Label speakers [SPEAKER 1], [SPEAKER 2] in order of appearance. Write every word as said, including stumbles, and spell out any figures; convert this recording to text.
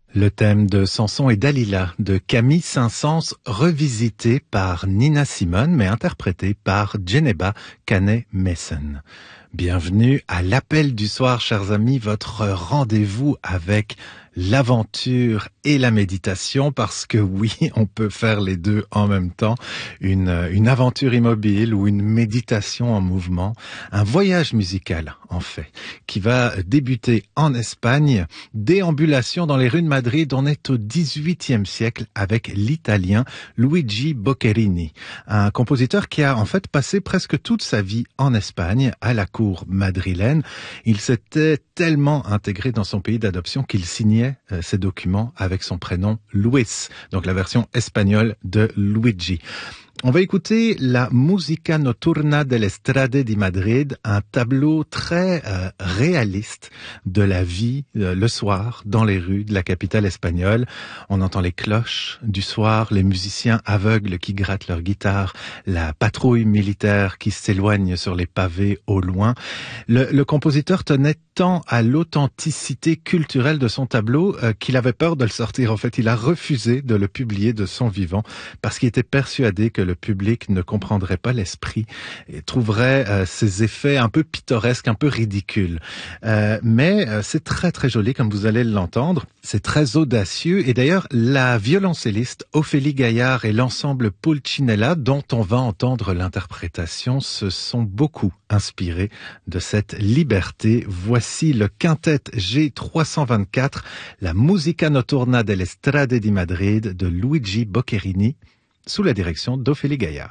[SPEAKER 1] Le thème de Samson et Dalila de Camille Saint-Saëns, revisité par Nina Simone, mais interprété par Djeneba Kane-Messen. Bienvenue à l'appel du soir, chers amis, votre rendez-vous avec l'aventure et la méditation, parce que oui, on peut faire les deux en même temps. Une, une aventure immobile ou une méditation en mouvement, un voyage musical en fait, qui va débuter en Espagne. Déambulation dans les rues de Madrid, on est au dix-huitième siècle avec l'italien Luigi Boccherini, un compositeur qui a en fait passé presque toute sa vie en Espagne, à la cour madrilène. Il s'était tellement intégré dans son pays d'adoption qu'il signait euh, ses documents avec son prénom Luis, donc la version espagnole de Luigi. On va écouter la Musica Notturna delle Strade di Madrid, un tableau très euh, réaliste de la vie euh, le soir dans les rues de la capitale espagnole. On entend les cloches du soir, les musiciens aveugles qui grattent leur guitare, la patrouille militaire qui s'éloigne sur les pavés au loin. Le, le compositeur tenait tant à l'authenticité culturelle de son tableau euh, qu'il avait peur de le sortir. En fait, il a refusé de le publier de son vivant parce qu'il était persuadé que le public ne comprendrait pas l'esprit et trouverait euh, ces effets un peu pittoresques, un peu ridicules. Euh, mais euh, c'est très très joli, comme vous allez l'entendre. C'est très audacieux. Et d'ailleurs, la violoncelliste Ophélie Gaillard et l'ensemble Pulcinella, dont on va entendre l'interprétation, se sont beaucoup inspirés de cette liberté. Voici le quintet G trois cent vingt-quatre, la Musica Notturna delle Strade di Madrid de Luigi Boccherini, sous la direction d'Ophélie Gaillard.